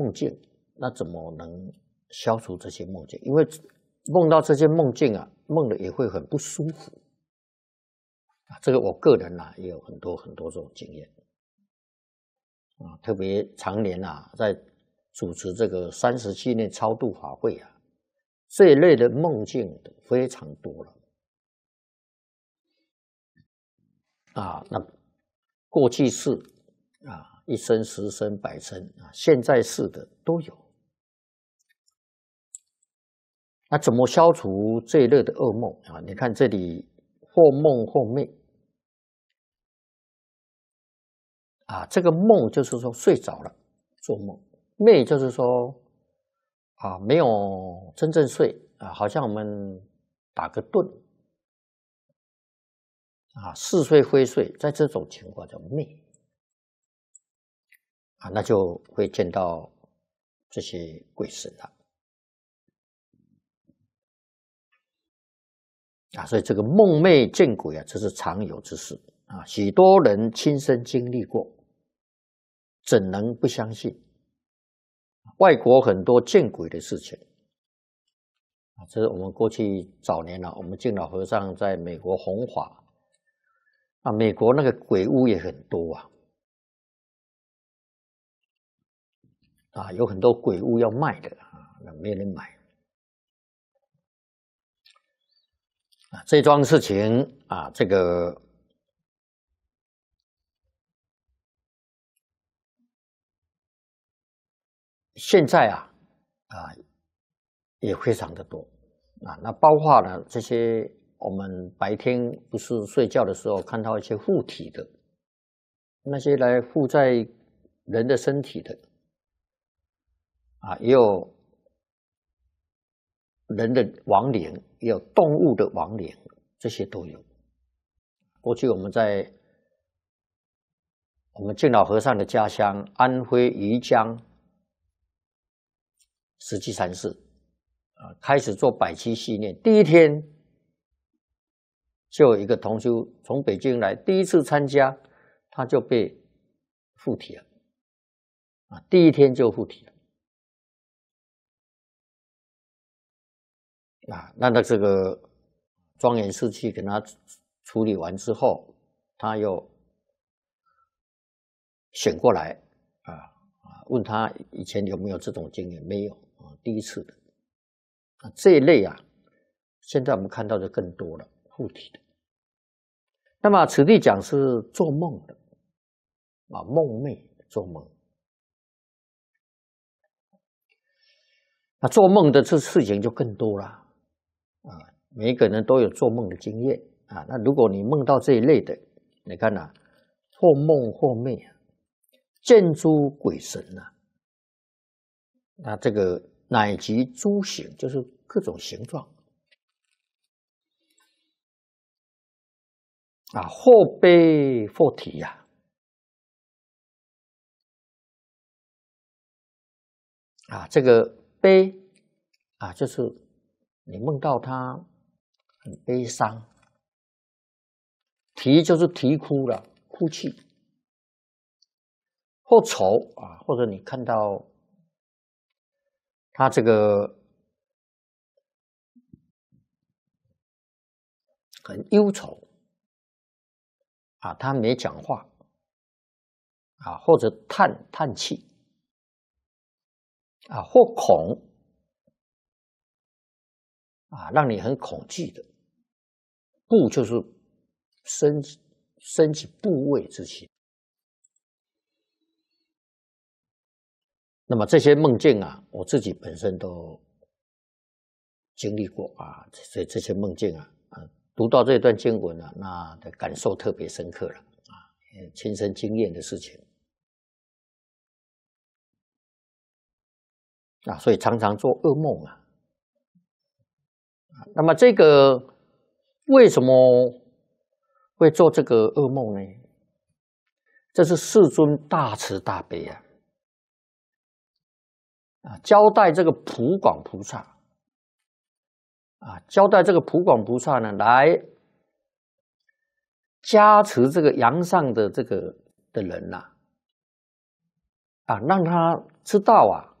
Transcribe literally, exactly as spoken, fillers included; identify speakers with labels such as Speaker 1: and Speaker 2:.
Speaker 1: 梦境，那怎么能消除这些梦境？因为梦到这些梦境啊，梦的也会很不舒服啊。这个我个人啊也有很多很多这种经验啊，特别常年啊在主持这个三十七年超度法会啊，这一类的梦境的非常多了啊。那过去世啊，一生、十生、百生啊，现在世的都有。那怎么消除这一类的噩梦啊？你看这里或梦或寐啊，这个梦就是说睡着了做梦，寐就是说啊没有真正睡啊，好像我们打个盹啊，似睡非睡，在这种情况叫寐啊，那就会见到这些鬼神了。啊，所以这个梦寐见鬼啊，这是常有之事啊，许多人亲身经历过，怎能不相信？外国很多见鬼的事情啊，这是我们过去早年啊，我们敬老和尚在美国弘法啊，美国那个鬼屋也很多啊，啊，有很多鬼屋要卖的啊，那没人买。啊，这桩事情啊，这个现在啊啊也非常的多啊。那包括了这些我们白天不是睡觉的时候看到一些附体的，那些来附在人的身体的啊，也有人的亡灵，也有动物的亡灵，这些都有。过去我们在我们敬老和尚的家乡安徽余江石基禅寺啊，开始做百七系列，第一天就有一个同修从北京来，第一次参加，他就被附体了啊，第一天就附体了啊。那他这个庄严寺去给他处理完之后，他又醒过来啊啊，问他以前有没有这种经验，没有啊，第一次的啊。这一类啊，现在我们看到的更多了，附体的。那么此地讲是做梦的啊，梦寐做梦。那做梦的这事情就更多了啊，每一个人都有做梦的经验啊。那如果你梦到这一类的，你看呐、啊，或梦或寐啊，见诸鬼神啊，那这个乃及诸形，就是各种形状啊，或悲或体呀、啊，啊，这个悲啊，就是你梦到他很悲伤，啼就是啼哭了，哭泣，或愁啊，或者你看到他这个很忧愁啊，他没讲话啊，或者叹叹气啊，或恐啊，让你很恐惧的，怖就是升升起怖畏之心。那么这些梦境啊，我自己本身都经历过啊，这这些梦境啊，啊，读到这段经文啊，那的感受特别深刻了啊，亲身经验的事情啊，所以常常做噩梦啊。那么这个为什么会做这个噩梦呢？这是世尊大慈大悲啊，啊，交代这个普广菩萨啊，交代这个普广菩萨呢，来加持这个阳上的这个的人呐、啊，啊，让他知道啊，